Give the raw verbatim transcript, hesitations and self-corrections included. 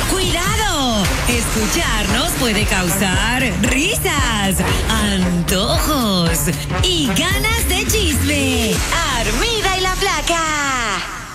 ¡Cuidado! Escucharnos puede causar risas, antojos y ganas de chisme.